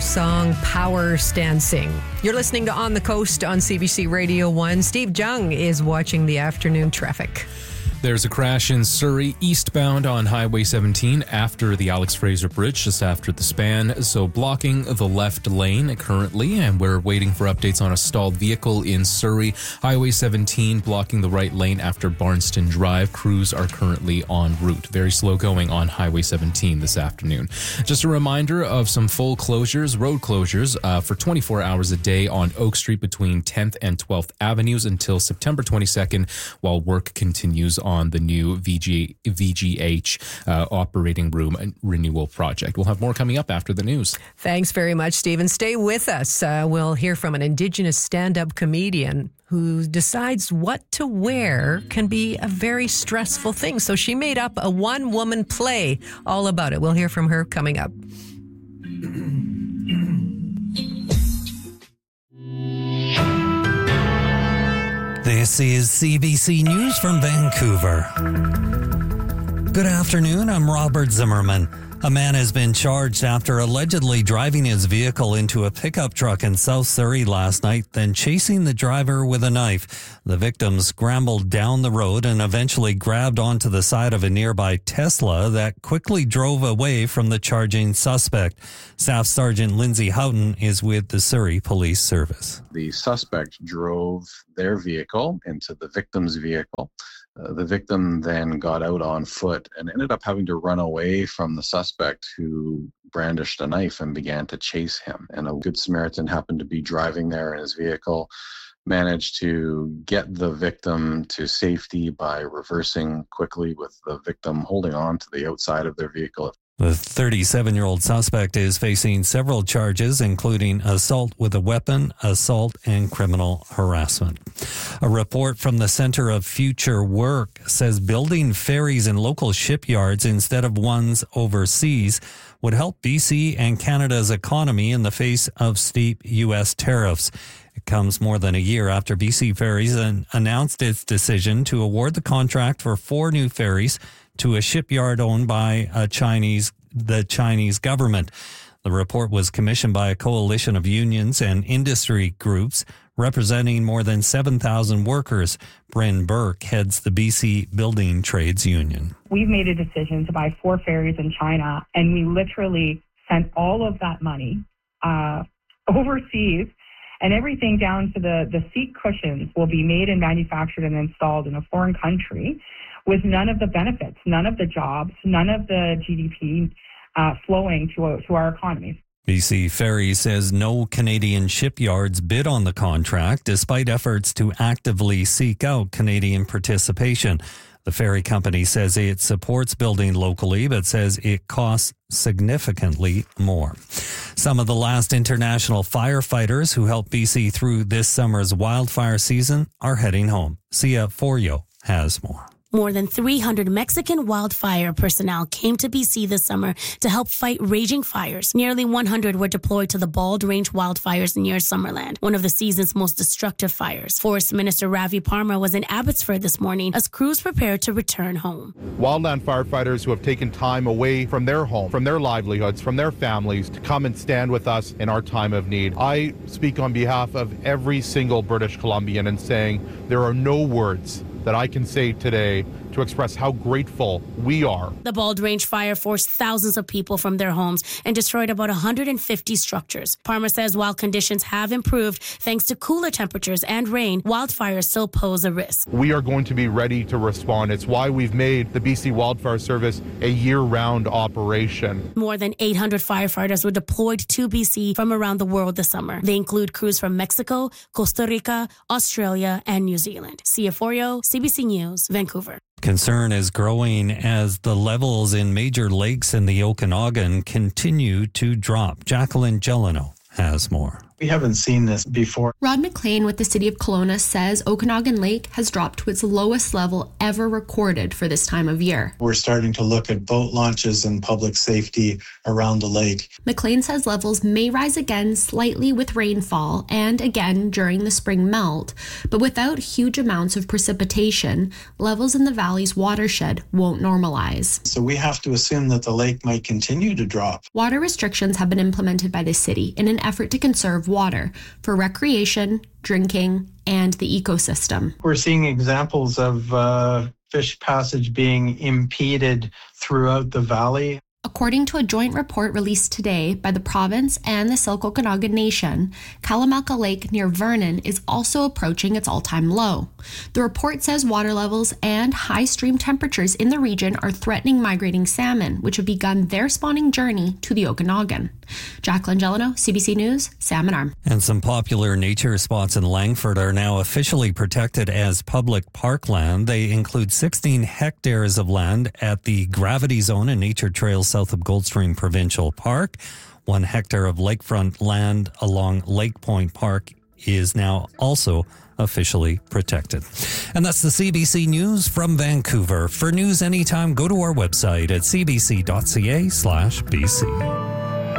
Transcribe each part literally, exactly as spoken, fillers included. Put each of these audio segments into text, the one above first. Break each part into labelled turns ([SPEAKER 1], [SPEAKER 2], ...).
[SPEAKER 1] Song Power Stancing. You're listening to On the Coast on C B C Radio one. Steve Jung is watching the afternoon traffic.
[SPEAKER 2] There's a crash in Surrey, eastbound on Highway seventeen after the Alex Fraser Bridge, just after the span. So blocking the left lane currently, and we're waiting for updates on a stalled vehicle in Surrey. Highway seventeen blocking the right lane after Barnston Drive. Crews are currently en route. Very slow going on Highway seventeen this afternoon. Just a reminder of some full closures, road closures uh, for twenty-four hours a day on Oak Street between tenth and twelfth Avenues until September twenty-second, while work continues on on the new V G, V G H uh, operating room renewal project. We'll have more coming up after the news.
[SPEAKER 1] Thanks very much, Stephen. Stay with us. Uh, we'll hear from an Indigenous stand-up comedian who decides what to wear can be a very stressful thing. So she made up a one-woman play all about it. We'll hear from her coming up.
[SPEAKER 3] This is C B C News from Vancouver. Good afternoon, I'm Robert Zimmerman. A man has been charged after allegedly driving his vehicle into a pickup truck in South Surrey last night, then chasing the driver with a knife. The victim scrambled down the road and eventually grabbed onto the side of a nearby Tesla that quickly drove away from the charging suspect. Staff Sergeant Lindsay Houghton is with the Surrey Police Service.
[SPEAKER 4] The suspect drove their vehicle into the victim's vehicle. Uh, the victim then got out on foot and ended up having to run away from the suspect, who brandished a knife and began to chase him. And a Good Samaritan happened to be driving there in his vehicle, managed to get the victim to safety by reversing quickly, with the victim holding on to the outside of their vehicle.
[SPEAKER 3] The thirty-seven-year-old suspect is facing several charges, including assault with a weapon, assault, and criminal harassment. A report from the Centre of Future Work says building ferries in local shipyards instead of ones overseas would help B C and Canada's economy in the face of steep U S tariffs. It comes more than a year after B C Ferries announced its decision to award the contract for four new ferries to a shipyard owned by a Chinese, the Chinese government. The report was commissioned by a coalition of unions and industry groups representing more than seven thousand workers. Bryn Burke heads the B C Building Trades Union.
[SPEAKER 5] We've made a decision to buy four ferries in China, and we literally sent all of that money uh, overseas, and everything down to the, the seat cushions will be made and manufactured and installed in a foreign country, with none of the benefits, none of the jobs, none of the G D P uh, flowing to, to our economies.
[SPEAKER 3] B C Ferries says no Canadian shipyards bid on the contract, despite efforts to actively seek out Canadian participation. The ferry company says it supports building locally, but says it costs significantly more. Some of the last international firefighters who helped B C through this summer's wildfire season are heading home. Sia Forio has more.
[SPEAKER 6] More than three hundred Mexican wildfire personnel came to B C this summer to help fight raging fires. Nearly one hundred were deployed to the Bald Range wildfires near Summerland, one of the season's most destructive fires. Forest Minister Ravi Parma was in Abbotsford this morning as crews prepared to return home.
[SPEAKER 7] Wildland firefighters who have taken time away from their home, from their livelihoods, from their families to come and stand with us in our time of need. I speak on behalf of every single British Columbian in saying there are no words that I can say today to express how grateful we are.
[SPEAKER 6] The Bald Range fire forced thousands of people from their homes and destroyed about one hundred fifty structures. Parma says while conditions have improved thanks to cooler temperatures and rain, wildfires still pose a risk.
[SPEAKER 7] We are going to be ready to respond. It's why we've made the B C Wildfire Service a year-round operation.
[SPEAKER 6] More than eight hundred firefighters were deployed to B C from around the world this summer. They include crews from Mexico, Costa Rica, Australia, and New Zealand. Sia Forio, C B C News, Vancouver.
[SPEAKER 3] Concern is growing as the levels in major lakes in the Okanagan continue to drop. Jacqueline Gelano has more.
[SPEAKER 8] We haven't seen this before.
[SPEAKER 9] Rod McLean with the City of Kelowna says Okanagan Lake has dropped to its lowest level ever recorded for this time of year.
[SPEAKER 8] We're starting to look at boat launches and public safety around the lake.
[SPEAKER 9] McLean says levels may rise again slightly with rainfall and again during the spring melt, but without huge amounts of precipitation, levels in the valley's watershed won't normalize.
[SPEAKER 8] So we have to assume that the lake might continue to drop.
[SPEAKER 9] Water restrictions have been implemented by the city in an effort to conserve water for recreation, drinking, and the ecosystem.
[SPEAKER 8] We're seeing examples of uh, fish passage being impeded throughout the valley.
[SPEAKER 9] According to a joint report released today by the province and the Silk Okanagan Nation, Kalamalka Lake near Vernon is also approaching its all-time low. The report says water levels and high stream temperatures in the region are threatening migrating salmon, which have begun their spawning journey to the Okanagan. Jacqueline Gelano, C B C News, Salmon Arm.
[SPEAKER 3] And some popular nature spots in Langford are now officially protected as public parkland. They include sixteen hectares of land at the Gravity Zone and Nature Trails south of Goldstream Provincial Park. One hectare of lakefront land along Lake Point Park is now also officially protected. And that's the C B C News from Vancouver. For news anytime, go to our website at cbc.ca slash BC.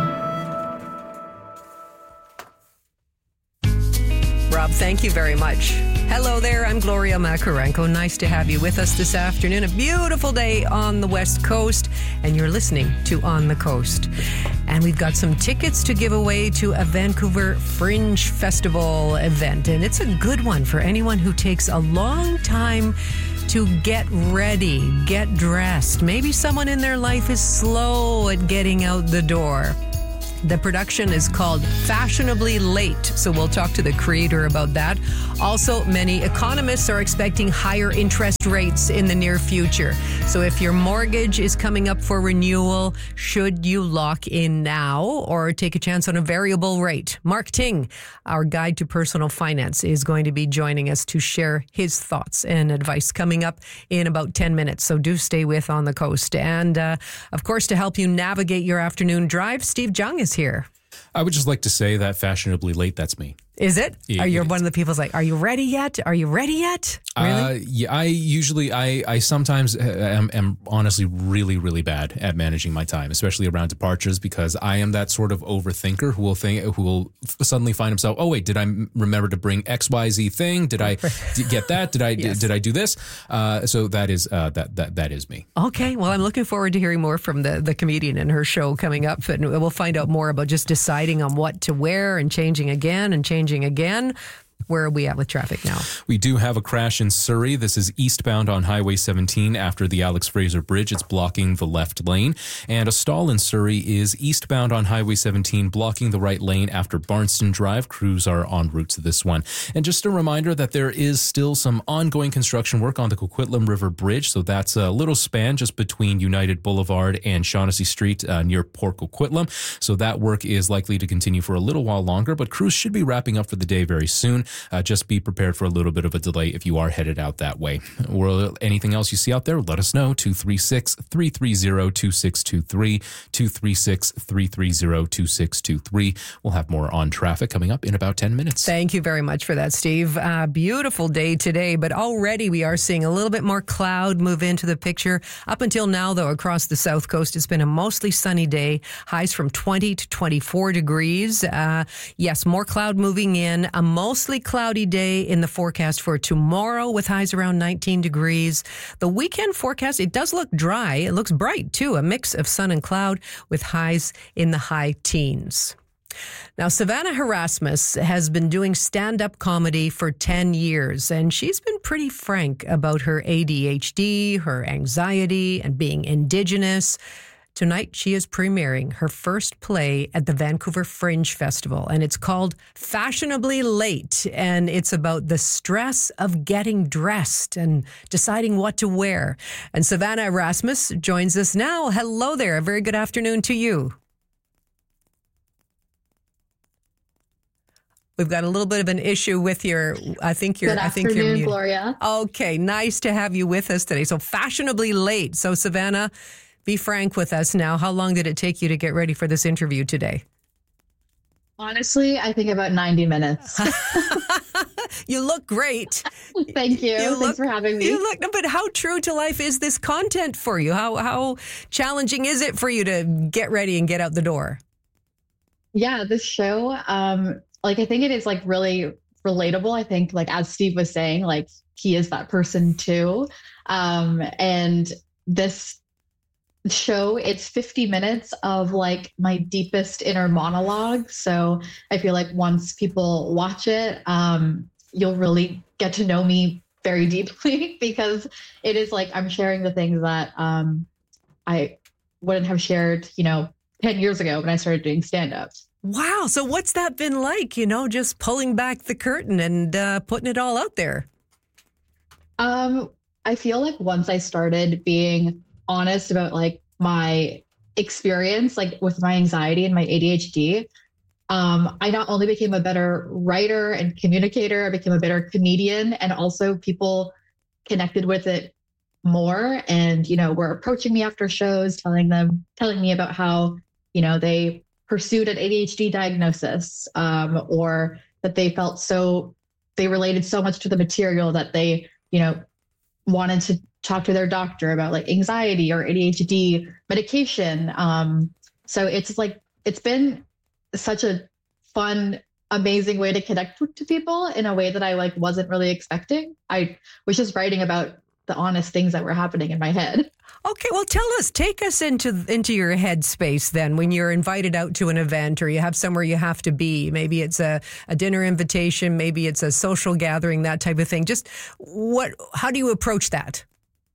[SPEAKER 1] Rob, thank you very much. Hello there, I'm Gloria Makarenko. Nice to have you with us this afternoon. A beautiful day on the West Coast, and you're listening to On the Coast. And we've got some tickets to give away to a Vancouver Fringe Festival event, and it's a good one for anyone who takes a long time to get ready, get dressed. Maybe someone in their life is slow at getting out the door. The production is called Fashionably Late, so we'll talk to the creator about that. Also, many economists are expecting higher interest rates in the near future. So if your mortgage is coming up for renewal, should you lock in now or take a chance on a variable rate? Mark Ting, our guide to personal finance, is going to be joining us to share his thoughts and advice coming up in about ten minutes. So do stay with On the Coast. And, uh, of course, to help you navigate your afternoon drive, Steve Jung is here.
[SPEAKER 2] I would just like to say that Fashionably Late, that's me.
[SPEAKER 1] Is it?
[SPEAKER 2] Yeah,
[SPEAKER 1] are you
[SPEAKER 2] it
[SPEAKER 1] one of the people's like, are you ready yet? Are you ready yet? Really?
[SPEAKER 2] Uh, yeah, I usually, I, I sometimes am, am honestly really, really bad at managing my time, especially around departures, because I am that sort of overthinker who will think, who will suddenly find himself, oh wait, did I remember to bring X Y Z thing? Did I get that? Did I yes. did I do this? Uh, so that is uh, that that that is me.
[SPEAKER 1] Okay, well, I'm looking forward to hearing more from the the comedian and her show coming up, and we'll find out more about just deciding on what to wear and changing again and changing again. Where are we at with traffic now?
[SPEAKER 2] We do have a crash in Surrey. This is eastbound on Highway seventeen after the Alex Fraser Bridge. It's blocking the left lane. And a stall in Surrey is eastbound on Highway seventeen, blocking the right lane after Barnston Drive. Crews are en route to this one. And just a reminder that there is still some ongoing construction work on the Coquitlam River Bridge. So that's a little span just between United Boulevard and Shaughnessy Street uh, near Port Coquitlam. So that work is likely to continue for a little while longer, but crews should be wrapping up for the day very soon. Uh, just be prepared for a little bit of a delay if you are headed out that way. Or anything else you see out there, let us know. two three six, three three zero, two six two three, two three six, three three zero, two six two three. We'll have more on traffic coming up in about ten minutes.
[SPEAKER 1] Thank you very much for that, Steve. Uh, beautiful day today, but already we are seeing a little bit more cloud move into the picture. Up until now, though, across the south coast, it's been a mostly sunny day. Highs from twenty to twenty-four degrees. Uh, yes, more cloud moving in. A mostly cloudy day in the forecast for tomorrow with highs around nineteen degrees. The weekend forecast, it does look dry. It looks bright too, a mix of sun and cloud with highs in the high teens. Now, Savannah Erasmus has been doing stand-up comedy for ten years, and she's been pretty frank about her A D H D, her anxiety, and being Indigenous. Tonight, she is premiering her first play at the Vancouver Fringe Festival, and it's called Fashionably Late, and it's about the stress of getting dressed and deciding what to wear. And Savannah Erasmus joins us now. Hello there. A very good afternoon to you. We've got a little bit of an issue with your, I think you're,
[SPEAKER 10] Good
[SPEAKER 1] I think you're
[SPEAKER 10] afternoon,
[SPEAKER 1] muted.
[SPEAKER 10] Gloria.
[SPEAKER 1] Okay, nice to have you with us today. So Fashionably Late. So Savannah, be frank with us now. How long did it take you to get ready for this interview today?
[SPEAKER 10] Honestly, I think about ninety minutes.
[SPEAKER 1] You look great.
[SPEAKER 10] Thank you.
[SPEAKER 1] You
[SPEAKER 10] Thanks
[SPEAKER 1] look,
[SPEAKER 10] for having me.
[SPEAKER 1] You look, no, but how true to life is this content for you? How how challenging is it for you to get ready and get out the door?
[SPEAKER 10] Yeah, this show, um, like I think it is like really relatable. I think like as Steve was saying, like he is that person too. Um, and this show, it's fifty minutes of like my deepest inner monologue. So I feel like once people watch it, um, you'll really get to know me very deeply because it is like I'm sharing the things that um, I wouldn't have shared, you know, ten years ago when I started doing stand-up.
[SPEAKER 1] Wow. So what's that been like, you know, just pulling back the curtain and uh, putting it all out there?
[SPEAKER 10] Um, I feel like once I started being honest about like my experience, like with my anxiety and my A D H D, um, I not only became a better writer and communicator, I became a better comedian, and also people connected with it more. And, you know, were approaching me after shows, telling them, telling me about how, you know, they pursued an A D H D diagnosis, um, or that they felt so, they related so much to the material that they, you know, wanted to talk to their doctor about like anxiety or A D H D medication. Um, so it's like, it's been such a fun, amazing way to connect to people in a way that I like wasn't really expecting. I was just writing about the honest things that were happening in my head.
[SPEAKER 1] Okay, well, tell us, take us into into your headspace then when you're invited out to an event or you have somewhere you have to be. Maybe it's a, a dinner invitation, maybe it's a social gathering, that type of thing. Just what? How do you approach that?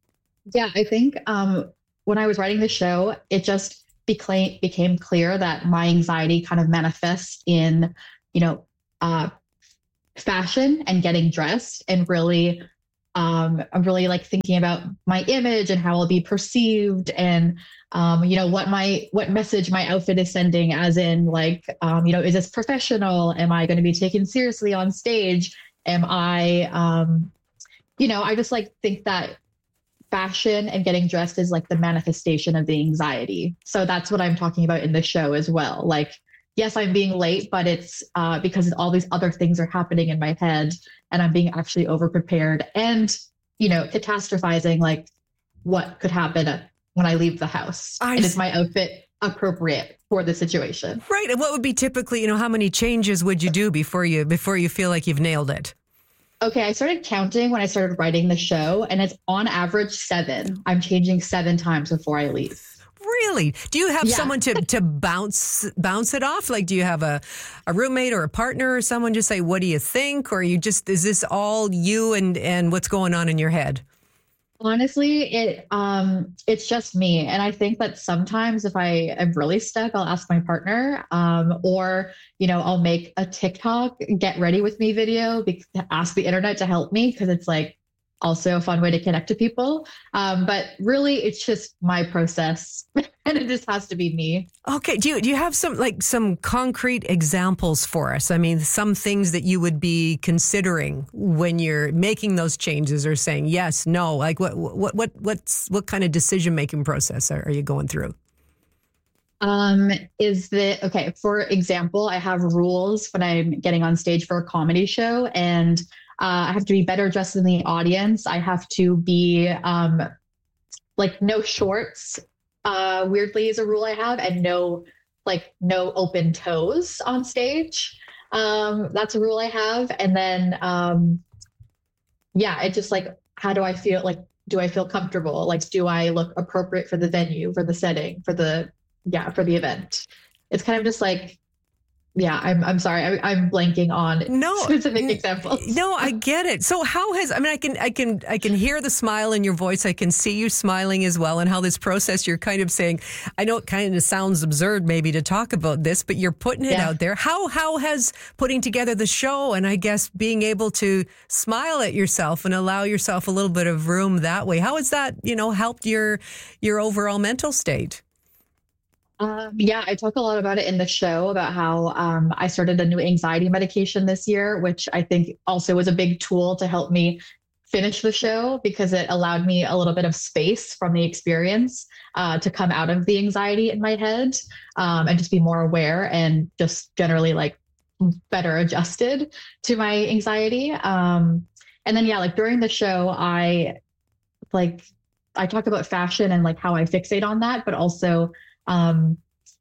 [SPEAKER 10] Yeah, I think um, when I was writing the show, it just became became clear that my anxiety kind of manifests in, you know, uh, fashion and getting dressed, and really. Um, I'm really like thinking about my image and how I'll be perceived, and um, you know what my what message my outfit is sending. As in, like, um, you know, is this professional? Am I going to be taken seriously on stage? Am I, um, you know, I just like think that fashion and getting dressed is like the manifestation of the anxiety. So that's what I'm talking about in the show as well. Like, yes, I'm being late, but it's uh, because all these other things are happening in my head. And I'm being actually over-prepared and, you know, catastrophizing like what could happen when I leave the house. I and is my outfit appropriate for the situation?
[SPEAKER 1] Right. And what would be typically, you know, how many changes would you do before you before you feel like you've nailed it?
[SPEAKER 10] Okay, I started counting when I started writing the show, and it's on average seven. I'm changing seven times before I leave.
[SPEAKER 1] Really? Do you have
[SPEAKER 10] yeah.
[SPEAKER 1] someone to, to bounce bounce it off? Like, do you have a, a roommate or a partner or someone just say, what do you think? Or you just, is this all you and, and what's going on in your head?
[SPEAKER 10] Honestly, it um it's just me. And I think that sometimes if I am really stuck, I'll ask my partner, um, or, you know, I'll make a TikTok, get ready with me video, be- ask the internet to help me, because it's like, also a fun way to connect to people. Um, but really, it's just my process and it just has to be me.
[SPEAKER 1] Okay. Do you, do you have some like some concrete examples for us? I mean, some things that you would be considering when you're making those changes or saying yes, no, like what, what, what, what's, what kind of decision making process are, are you going through?
[SPEAKER 10] Um, is that, okay, for example, I have rules when I'm getting on stage for a comedy show, and Uh, I have to be better dressed than the audience. I have to be um, like no shorts, uh, weirdly is a rule I have, and no like no open toes on stage. Um, that's a rule I have. And then, um, yeah, it just like, how do I feel? Like, do I feel comfortable? Like, do I look appropriate for the venue, for the setting, for the, yeah, for the event? It's kind of just like, yeah, I'm I'm sorry. I, I'm blanking on
[SPEAKER 1] no,
[SPEAKER 10] specific examples.
[SPEAKER 1] No, I get it. So how has, I mean, I can I can I can hear the smile in your voice. I can see you smiling as well, and how this process, you're kind of saying, I know it kind of sounds absurd maybe to talk about this, but you're putting it yeah. out there. How how has putting together the show, and I guess being able to smile at yourself and allow yourself a little bit of room that way, how has that, you know, helped your your overall mental state?
[SPEAKER 10] Um, yeah, I talk a lot about it in the show about how um, I started a new anxiety medication this year, which I think also was a big tool to help me finish the show because it allowed me a little bit of space from the experience uh, to come out of the anxiety in my head um, and just be more aware and just generally like better adjusted to my anxiety. Um, and then, yeah, like during the show, I like, I talk about fashion and like how I fixate on that, but also um,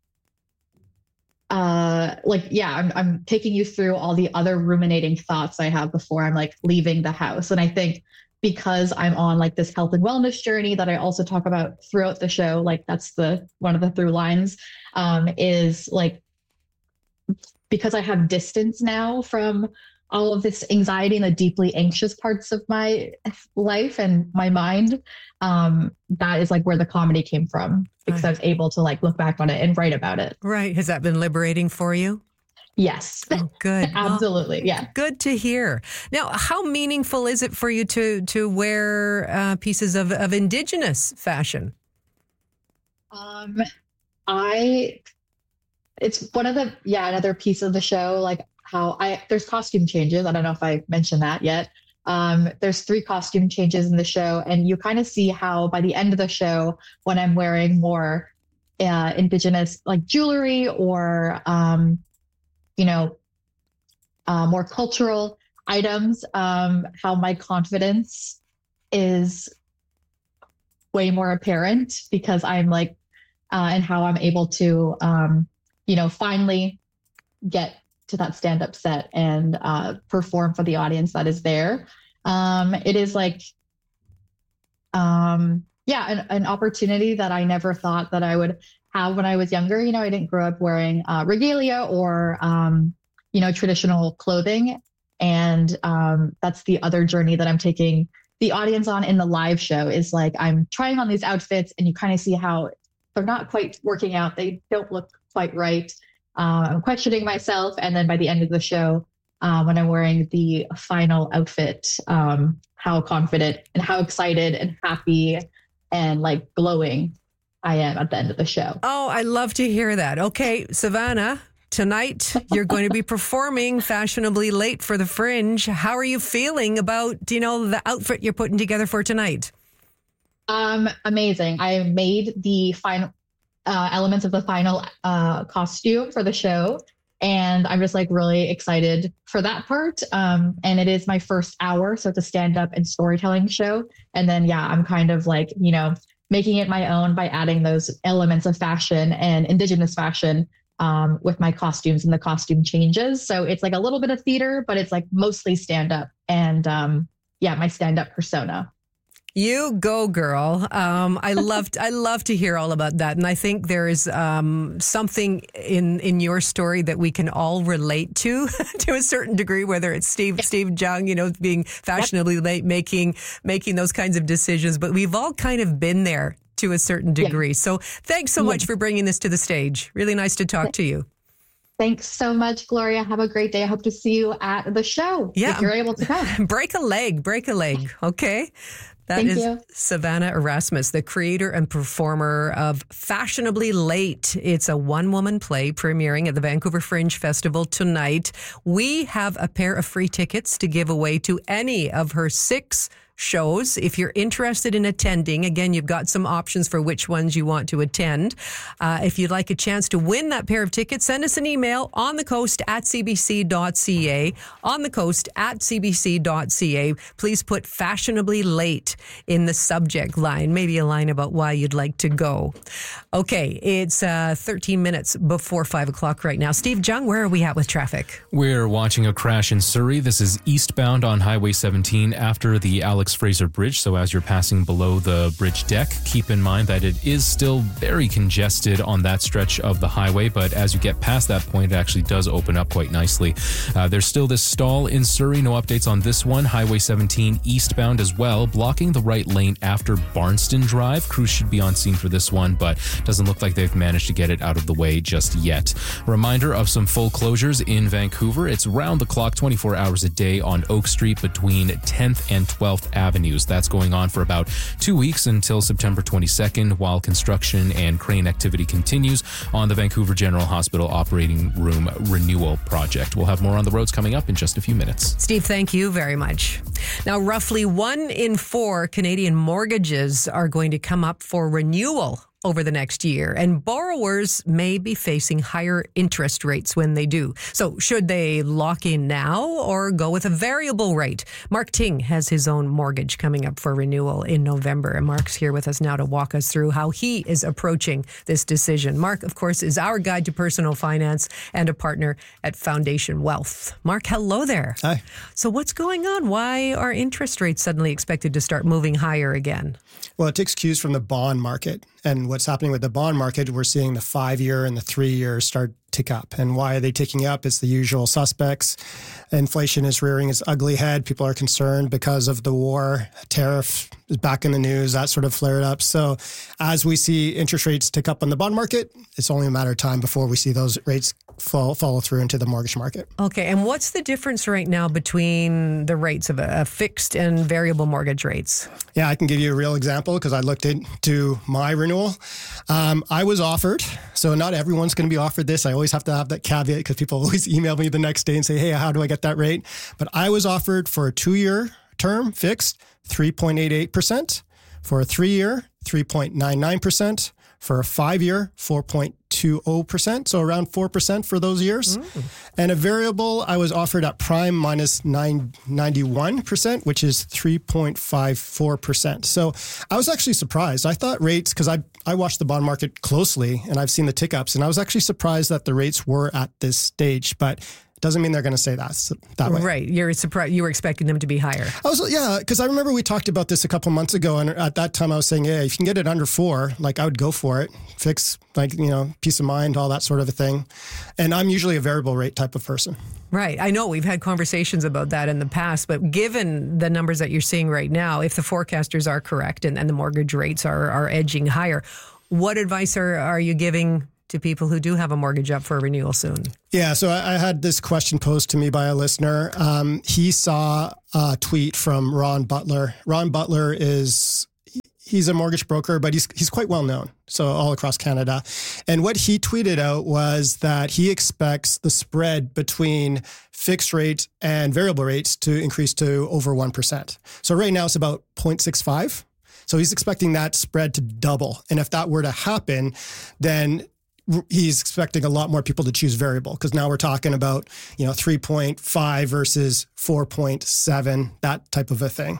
[SPEAKER 10] uh like yeah I'm I'm taking you through all the other ruminating thoughts I have before I'm like leaving the house. And I think because I'm on like this health and wellness journey that I also talk about throughout the show, like that's the one of the through lines um is like because I have distance now from all of this anxiety and the deeply anxious parts of my life and my mind, um that is like where the comedy came from, because I was able to like look back on it and write about it.
[SPEAKER 1] Right. Has that been liberating for you?
[SPEAKER 10] Yes.
[SPEAKER 1] Oh, good.
[SPEAKER 10] Absolutely.
[SPEAKER 1] Well,
[SPEAKER 10] yeah.
[SPEAKER 1] Good to hear. Now, how meaningful is it for you to to wear uh, pieces of, of Indigenous fashion?
[SPEAKER 10] Um, I, it's one of the, yeah, another piece of the show, like how I, there's costume changes. I don't know if I mentioned that yet. Um, there's three costume changes in the show, and you kind of see how by the end of the show, when I'm wearing more uh, Indigenous like jewelry or, um, you know, uh, more cultural items, um, how my confidence is way more apparent because I'm like, uh, and how I'm able to, um, you know, finally get to that stand-up set and uh, perform for the audience that is there. Um, it is like, um, yeah, an, an opportunity that I never thought that I would have when I was younger. You know, I didn't grow up wearing uh, regalia or, um, you know, traditional clothing. And um, that's the other journey that I'm taking the audience on in the live show is like, I'm trying on these outfits and you kind of see how they're not quite working out. They don't look quite right. Uh, I'm questioning myself. And then by the end of the show, uh, when I'm wearing the final outfit, um, how confident and how excited and happy and like glowing I am at the end of the show.
[SPEAKER 1] Oh, I love to hear that. Okay, Savannah, tonight you're going to be performing Fashionably Late for the Fringe. How are you feeling about, you know, the outfit you're putting together for tonight?
[SPEAKER 10] Um, amazing. I made the final Uh, elements of the final uh, costume for the show. And I'm just like really excited for that part. Um, and it is my first hour. So it's a stand up and storytelling show. And then, yeah, I'm kind of like, you know, making it my own by adding those elements of fashion and Indigenous fashion um, with my costumes and the costume changes. So it's like a little bit of theater, but it's like mostly stand up and um, yeah, my stand up persona.
[SPEAKER 1] You go, girl. Um, I loved, I love to hear all about that. And I think there is um, something in, in your story that we can all relate to, to a certain degree, whether it's Steve, Steve Jung, you know, being fashionably late, making, making those kinds of decisions. But we've all kind of been there to a certain degree. Yeah. So thanks so yeah. much for bringing this to the stage. Really nice to talk to you.
[SPEAKER 10] Thanks so much, Gloria. Have a great day. I hope to see you at the show.
[SPEAKER 1] Yeah.
[SPEAKER 10] If you're able to come.
[SPEAKER 1] Break a leg, break a leg. Okay. That
[SPEAKER 10] Thank
[SPEAKER 1] is
[SPEAKER 10] you.
[SPEAKER 1] Savannah Erasmus, the creator and performer of Fashionably Late. It's a one-woman play premiering at the Vancouver Fringe Festival tonight. We have a pair of free tickets to give away to any of her six shows. If you're interested in attending, again, you've got some options for which ones you want to attend. Uh, if you'd like a chance to win that pair of tickets, send us an email on the coast at c b c dot c a, on the coast at c b c dot c a. Please put Fashionably Late in the subject line, maybe a line about why you'd like to go. Okay, it's uh, thirteen minutes before five o'clock right now. Steve Jung, where are we at with traffic?
[SPEAKER 2] We're watching a crash in Surrey. This is eastbound on Highway seventeen after the Alex Fraser Bridge. So as you're passing below the bridge deck, keep in mind that it is still very congested on that stretch of the highway. But as you get past that point, it actually does open up quite nicely. Uh, there's still this stall in Surrey. No updates on this one. Highway seventeen eastbound as well, blocking the right lane after Barnston Drive. Crews should be on scene for this one, but doesn't look like they've managed to get it out of the way just yet. Reminder of some full closures in Vancouver. It's round the clock, twenty-four hours a day on Oak Street between tenth and twelfth avenues. That's going on for about two weeks until September twenty-second, while construction and crane activity continues on the Vancouver General Hospital operating room renewal project. We'll have more on the roads coming up in just a few minutes.
[SPEAKER 1] Steve, thank you very much. Now, roughly one in four Canadian mortgages are going to come up for renewal over the next year, and borrowers may be facing higher interest rates when they do. So should they lock in now or go with a variable rate? Mark Ting has his own mortgage coming up for renewal in November, and Mark's here with us now to walk us through how he is approaching this decision. Mark, of course, is our guide to personal finance and a partner at Foundation Wealth. Mark, hello there.
[SPEAKER 11] Hi.
[SPEAKER 1] So what's going on? Why are interest rates suddenly expected to start moving higher again?
[SPEAKER 11] Well, it takes cues from the bond market. And what's happening with the bond market, we're seeing the five-year and the three-year start tick up. And why are they ticking up? It's the usual suspects. Inflation is rearing its ugly head. People are concerned because of the war. Tariff is back in the news. That sort of flared up. So as we see interest rates tick up on the bond market, it's only a matter of time before we see those rates fall, follow through into the mortgage market.
[SPEAKER 1] Okay. And what's the difference right now between the rates of a, a fixed and variable mortgage rates?
[SPEAKER 11] Yeah, I can give you a real example because I looked into my renewal. Um, I was offered, so not everyone's going to be offered this. I always have to have that caveat because people always email me the next day and say, hey, how do I get that rate? But I was offered for a two-year term fixed, three point eight eight percent. For a three-year, three point nine nine percent. For a five-year, four point two zero percent, so around four percent for those years. Mm. And a variable, I was offered at prime minus nine ninety-one percent, which is three point five four percent. So I was actually surprised. I thought rates, because I, I watched the bond market closely, and I've seen the tick-ups, and I was actually surprised that the rates were at this stage, but it doesn't mean they're going to stay that, that way.
[SPEAKER 1] Right. You're surprised. You were expecting them to be higher.
[SPEAKER 11] I was, yeah, because I remember we talked about this a couple months ago, and at that time I was saying, yeah, if you can get it under four, like I would go for it. Fix, like, you know, peace of mind, all that sort of a thing. And I'm usually a variable rate type of person.
[SPEAKER 1] Right. I know we've had conversations about that in the past, but given the numbers that you're seeing right now, if the forecasters are correct and, and the mortgage rates are, are edging higher, what advice are, are you giving to people who do have a mortgage up for renewal soon?
[SPEAKER 11] Yeah, so I, I had this question posed to me by a listener. Um, he saw a tweet from Ron Butler. Ron Butler is, he's a mortgage broker, but he's he's quite well known, so all across Canada. And what he tweeted out was that he expects the spread between fixed rate and variable rates to increase to over one percent. So right now it's about zero point six five. So he's expecting that spread to double. And if that were to happen, then he's expecting a lot more people to choose variable, because now we're talking about, you know, three point five versus four point seven, that type of a thing.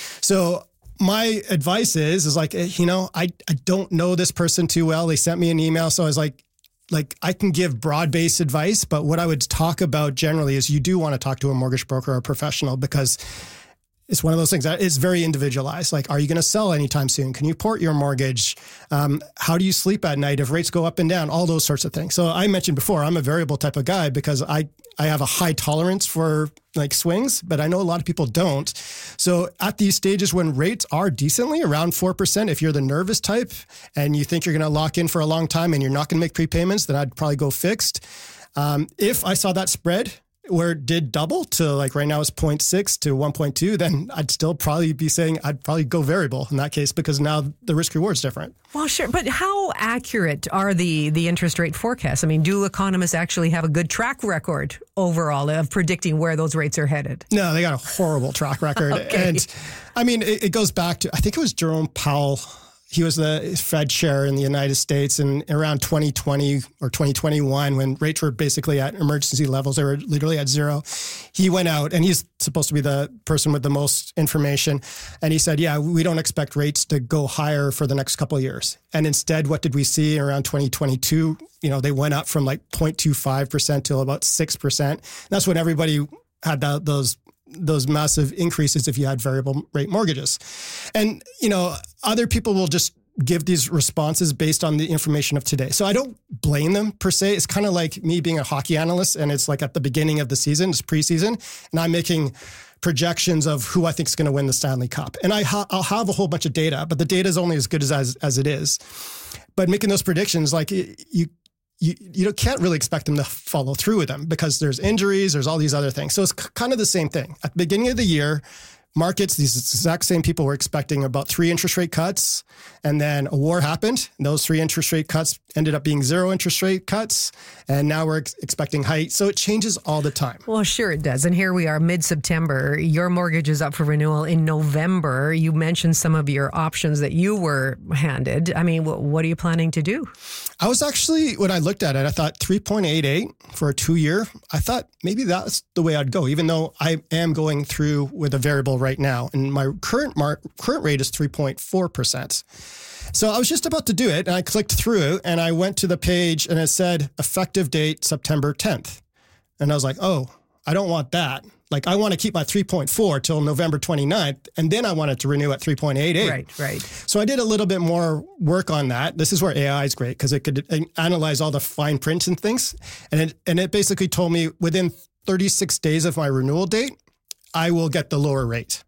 [SPEAKER 11] So my advice is, is like, you know, I, I don't know this person too well. They sent me an email. So I was like, like I can give broad-based advice, but what I would talk about generally is you do want to talk to a mortgage broker or a professional, because it's one of those things that is very individualized. Like, are you going to sell anytime soon? Can you port your mortgage? Um, how do you sleep at night if rates go up and down? All those sorts of things. So I mentioned before, I'm a variable type of guy because I, I have a high tolerance for like swings, but I know a lot of people don't. So at these stages when rates are decently around four percent, if you're the nervous type and you think you're going to lock in for a long time and you're not going to make prepayments, then I'd probably go fixed. Um, if I saw that spread where it did double to, like right now it's zero point six to one point two, then I'd still probably be saying I'd probably go variable in that case, because now the risk reward is different.
[SPEAKER 1] Well, sure. But how accurate are the, the interest rate forecasts? I mean, do economists actually have a good track record overall of predicting where those rates are headed?
[SPEAKER 11] No, they got a horrible track record.
[SPEAKER 1] Okay.
[SPEAKER 11] And I mean, it, it goes back to, I think it was Jerome Powell. He was the Fed chair in the United States, and around twenty twenty or twenty twenty-one, when rates were basically at emergency levels, they were literally at zero. He went out, and he's supposed to be the person with the most information. And he said, yeah, we don't expect rates to go higher for the next couple of years. And instead, what did we see around twenty twenty-two? You know, they went up from like zero point two five percent to about six percent. That's when everybody had that, those those massive increases if you had variable rate mortgages. And, you know, other people will just give these responses based on the information of today. So I don't blame them per se. It's kind of like me being a hockey analyst, and it's like at the beginning of the season, it's preseason, and I'm making projections of who I think is going to win the Stanley Cup. And I ha- I'll have a whole bunch of data, but the data is only as good as, as as it is. But making those predictions, like you You you can't really expect them to follow through with them, because there's injuries, there's all these other things. So it's kind of the same thing. At the beginning of the year, markets, these exact same people were expecting about three interest rate cuts. And then a war happened. And those three interest rate cuts ended up being zero interest rate cuts. And now we're ex- expecting height. So it changes all the time.
[SPEAKER 1] Well, sure it does. And here we are mid-September. Your mortgage is up for renewal in November. You mentioned some of your options that you were handed. I mean, what are you planning to do?
[SPEAKER 11] I was actually, when I looked at it, I thought three point eight eight for a two-year. I thought maybe that's the way I'd go, even though I am going through with a variable right now. And my current mar- current rate is three point four percent. So I was just about to do it, and I clicked through, and I went to the page, and it said effective date September tenth. And I was like, oh, I don't want that. Like, I want to keep my three point four till November twenty-ninth, and then I wanted to renew at three point eight eight.
[SPEAKER 1] Right, right.
[SPEAKER 11] So I did a little bit more work on that. This is where A I is great, because it could analyze all the fine print and things. And it, and it basically told me within thirty-six days of my renewal date, I will get the lower rate.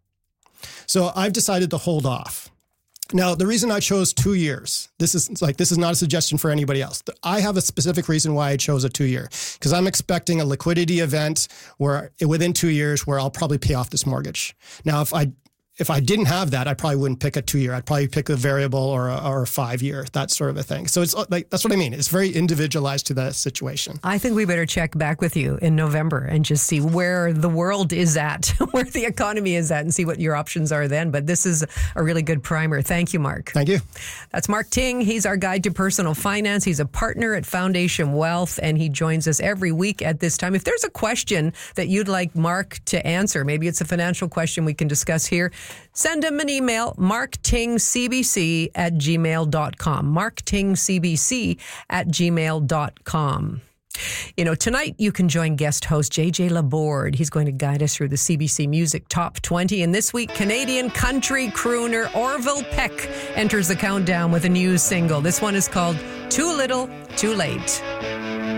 [SPEAKER 11] So I've decided to hold off. Now, the reason I chose two years, this is like, this is not a suggestion for anybody else. I have a specific reason why I chose a two year, because I'm expecting a liquidity event where within two years where I'll probably pay off this mortgage. Now, if I If I didn't have that, I probably wouldn't pick a two-year. I'd probably pick a variable or a, or a five-year, that sort of a thing. So it's like, that's what I mean. It's very individualized to the situation.
[SPEAKER 1] I think we better check back with you in November and just see where the world is at, where the economy is at, and see what your options are then. But this is a really good primer. Thank you, Mark.
[SPEAKER 11] Thank you.
[SPEAKER 1] That's Mark Ting. He's our guide to personal finance. He's a partner at Foundation Wealth, and he joins us every week at this time. If there's a question that you'd like Mark to answer, maybe it's a financial question we can discuss here, send him an email, marktingcbc at gmail dot com. marktingcbc at gmail dot com. You know, tonight you can join guest host J J Laborde. He's going to guide us through the C B C Music Top twenty. And this week, Canadian country crooner Orville Peck enters the countdown with a new single. This one is called Too Little, Too Late.